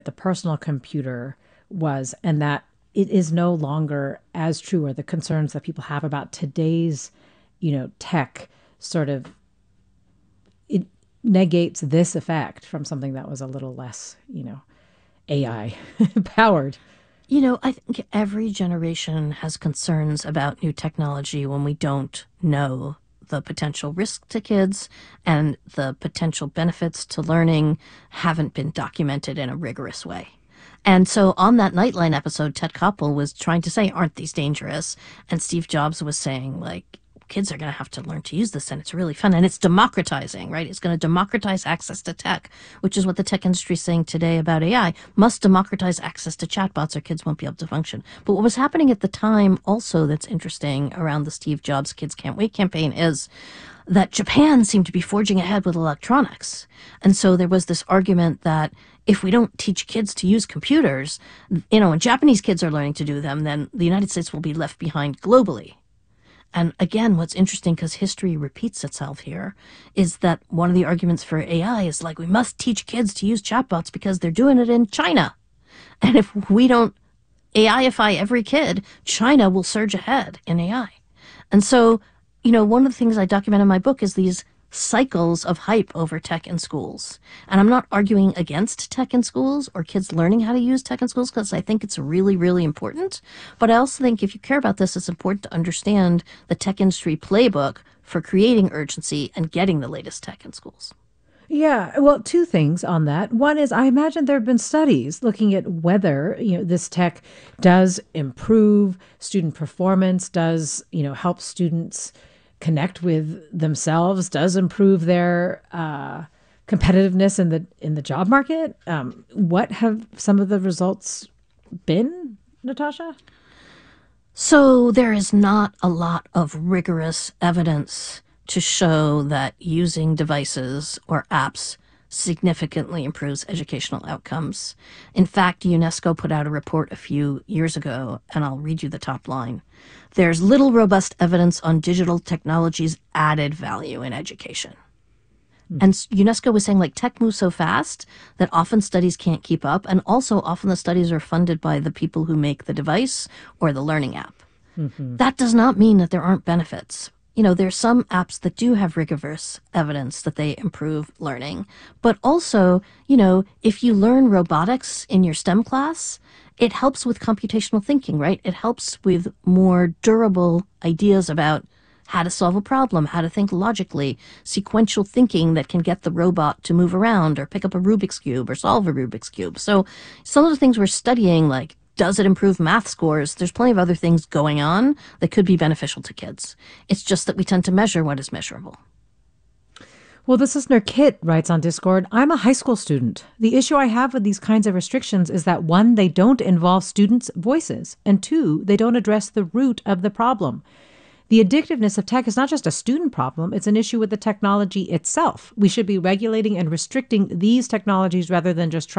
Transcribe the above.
the personal computer was, and that it is no longer as true, or the concerns that people have about today's, tech sort of, it negates this effect from something that was a little less, AI powered. I think every generation has concerns about new technology when we don't know the potential risk to kids and the potential benefits to learning haven't been documented in a rigorous way. And so on that Nightline episode, Ted Koppel was trying to say, aren't these dangerous? And Steve Jobs was saying, like, kids are going to have to learn to use this, and it's really fun. And it's democratizing, right? It's going to democratize access to tech, which is what the tech industry is saying today about AI. Must democratize access to chatbots or kids won't be able to function. But what was happening at the time also that's interesting around the Steve Jobs Kids Can't Wait campaign is that Japan seemed to be forging ahead with electronics. And so there was this argument that if we don't teach kids to use computers, when Japanese kids are learning to do them, then the United States will be left behind globally. And again, what's interesting, because history repeats itself here, is that one of the arguments for AI is like, we must teach kids to use chatbots because they're doing it in China. And if we don't AIify every kid, China will surge ahead in AI. And so, one of the things I document in my book is these cycles of hype over tech in schools. And I'm not arguing against tech in schools or kids learning how to use tech in schools, because I think it's really, really important. But I also think if you care about this, it's important to understand the tech industry playbook for creating urgency and getting the latest tech in schools. Yeah, well, two things on that. One is, I imagine there have been studies looking at whether, this tech does improve student performance, does, help students connect with themselves, does improve their competitiveness in the job market. What have some of the results been, Natasha? So there is not a lot of rigorous evidence to show that using devices or apps significantly improves educational outcomes. In fact, UNESCO put out a report a few years ago, and I'll read you the top line. There's little robust evidence on digital technology's added value in education. And UNESCO was saying, like, tech moves so fast that often studies can't keep up, and also often the studies are funded by the people who make the device or the learning app. That does not mean that there aren't benefits. There's some apps that do have rigorous evidence that they improve learning. But also, if you learn robotics in your STEM class, it helps with computational thinking, right? It helps with more durable ideas about how to solve a problem, how to think logically, sequential thinking that can get the robot to move around or pick up a Rubik's Cube or solve a Rubik's Cube. So some of the things we're studying, like, does it improve math scores? There's plenty of other things going on that could be beneficial to kids. It's just that we tend to measure what is measurable. Well, this listener, Kit, writes on Discord, I'm a high school student. The issue I have with these kinds of restrictions is that, one, they don't involve students' voices, and two, they don't address the root of the problem. The addictiveness of tech is not just a student problem, it's an issue with the technology itself. We should be regulating and restricting these technologies rather than just